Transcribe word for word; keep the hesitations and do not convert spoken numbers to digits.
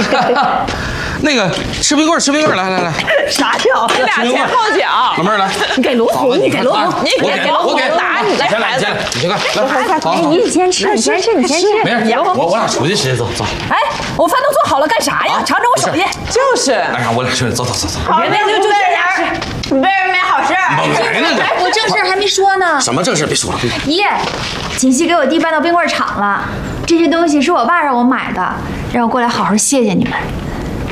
那个吃冰棍，吃冰棍，来来来。 傻屌， 你俩先泡脚。 老妹儿来， 你给罗红，你给罗红， 你给给罗红打你这孩子。 你先来，来，好， 你你先吃，你先吃，你先吃。 没事，我我俩出去吃，走走。 哎，我饭都做好了，干啥呀？尝尝我手艺。 就是。 哎呀，我俩去，走走走走。 别别就就这样。 你别人没好事。 来呢我正事还没说呢。 什么正事？别说了。 爷，锦溪给我弟搬到冰棍厂了，这些东西是我爸让我买的，让我过来好好谢谢你们。